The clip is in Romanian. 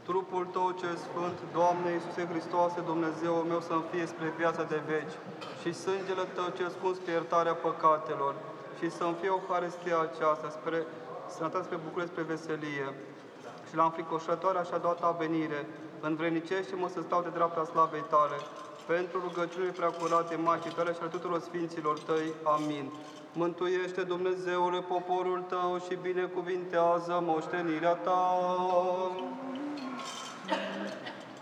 trupul Tău cel Sfânt, Doamne Iisuse Hristoase, Dumnezeul meu, să-mi fie spre viața de veci, și sângele Tău cel scund spre iertarea păcatelor, și să-mi fie Euharistia aceasta spre sănătate, spre bucurie, spre veselie. Și la înfricoșătoarea și a doua Ta venire, învrednicește-mă să stau de dreapta slavei Tale, pentru rugăciunile preacurate, Maicii Tale și ale tuturor Sfinților Tăi. Amin. Mântuiește, Dumnezeule, poporul Tău și binecuvintează moștenirea Ta.